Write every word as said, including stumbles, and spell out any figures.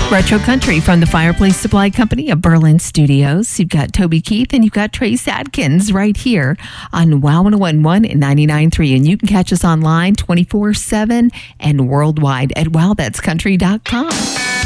Retro Country from the Fireplace Supply Company of Berlin Studios. You've got Toby Keith and you've got Trace Adkins right here on Wow one oh one point one and ninety-nine point three. And you can catch us online twenty-four seven and worldwide at wow that's country dot com.